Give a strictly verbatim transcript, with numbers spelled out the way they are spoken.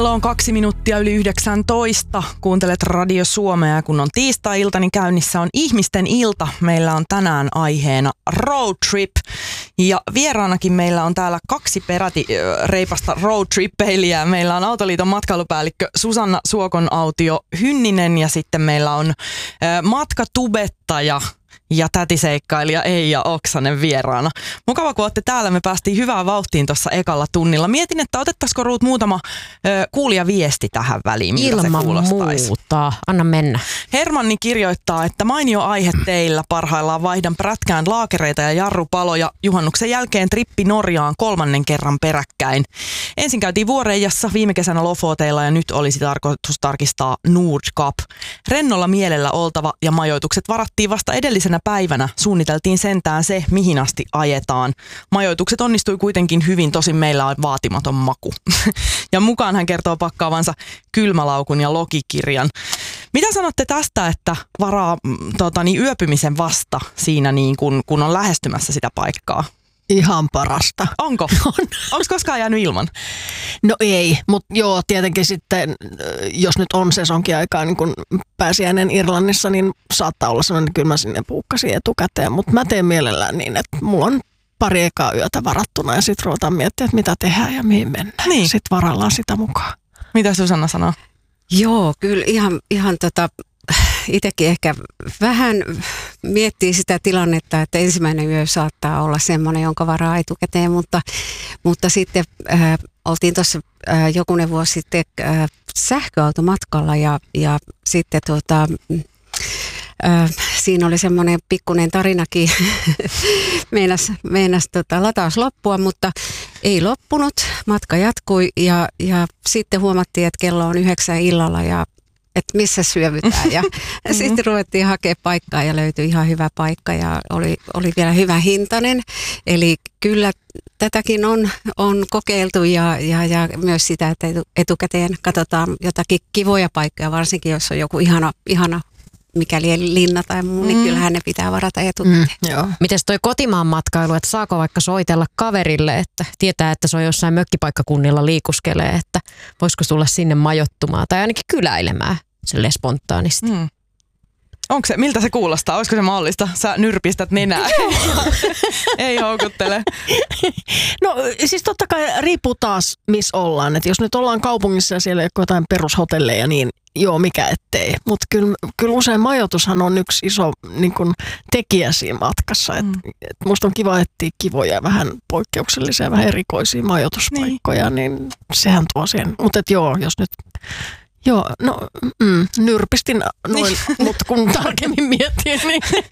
Kello on kaksi minuuttia yli yhdeksäntoista. Kuuntelet Radio Suomea ja kun on tiistai-ilta, niin käynnissä on ihmisten ilta. Meillä on tänään aiheena road trip. Ja vieraanakin meillä on täällä kaksi peräti äh, reipasta road trippeilijää. Meillä on Autoliiton matkailupäällikkö Susanna Suokon-Autio Hynninen ja sitten meillä on äh, matkatubettaja ja tätiseikkailija Eija Oksanen vieraana. Mukava, kun olette täällä. Me päästiin hyvään vauhtiin tuossa ekalla tunnilla. Mietin, että otettaisiko Ruut muutama ö, kuulijaviesti tähän väliin, miltä Ilman se kuulostaisi. muuta. Anna mennä. Hermanni kirjoittaa, että mainio aihe teillä. Parhaillaan vaihdan prätkään laakereita ja jarrupaloja. Juhannuksen jälkeen trippi Norjaan kolmannen kerran peräkkäin. Ensin käytiin Vuoreijassa, viime kesänä Lofoteilla ja nyt olisi tarkoitus tarkistaa Nordkapp. Rennolla mielellä oltava ja majoitukset varattiin vasta edellisenä päivänä. Suunniteltiin sentään se, mihin asti ajetaan. Majoitukset onnistui kuitenkin hyvin, tosin meillä on vaatimaton maku. Ja mukaan hän kertoo pakkaavansa kylmälaukun ja logikirjan. Mitä sanotte tästä, että varaa tota, niin, yöpymisen vasta siinä, niin kun, kun on lähestymässä sitä paikkaa? Ihan parasta. Onko? On. Onko koskaan jäänyt ilman? No ei, mutta joo, tietenkin sitten, jos nyt on sesonkiaikaa niin kun pääsiäinen Irlannissa, niin saattaa olla sellainen, että kyllä mä sinne puukkasin etukäteen, mutta mä teen mielellään niin, että mulla on pari ekaa yötä varattuna ja sitten ruvetaan miettimään, että mitä tehdään ja mihin mennään. Niin. Sitten varaillaan sitä mukaan. Mitä Susanna sanoo? Joo, kyllä ihan, ihan tota, itsekin ehkä vähän miettii sitä tilannetta, että ensimmäinen yö saattaa olla semmoinen, jonka varaa etukäteen, mutta, mutta sitten äh, oltiin tuossa äh, jokunen vuosi sitten äh, sähköautomatkalla ja, ja sitten tuota, äh, siinä oli semmoinen pikkuinen tarinakin, meinas, meinas tota, lataus loppua, mutta ei loppunut, matka jatkui ja, ja sitten huomattiin, että kello on yhdeksän illalla ja että missä syövytään ja mm-hmm. sitten ruvettiin hakemaan paikkaa ja löytyi ihan hyvä paikka ja oli, oli vielä hyvä hintainen. Eli kyllä tätäkin on, on kokeiltu ja, ja, ja myös sitä, että etukäteen katsotaan jotakin kivoja paikkoja, varsinkin jos on joku ihana, ihana mikäli linna tai muu, niin mm. kyllähän ne pitää varata etukäteen. Mm, Mites toi kotimaan matkailu, että saako vaikka soitella kaverille, että tietää, että se on jossain mökkipaikkakunnilla liikuskelee, että voisiko tulla sinne majoittumaan tai ainakin kyläilemään silleen spontaanisti. Mm. Onko se, miltä se kuulostaa? Olisiko se mahdollista? Sä nyrpistät nenää. Ei houkuttele. No siis totta kai riippuu taas, missä ollaan. Et jos nyt ollaan kaupungissa ja siellä ei ole jotain perushotelleja, niin joo, mikä ettei. Mutta kyllä, kyllä usein majoitushan on yksi iso niin kun, tekijä siinä matkassa. Et, mm. et musta on kiva etsiä kivoja, vähän poikkeuksellisia, vähän erikoisia majoituspaikkoja, niin, niin sehän tuo siihen. Mutta joo, jos nyt... Joo, no mm, nyrpistin noin, mutta kun tarkemmin miettii, niin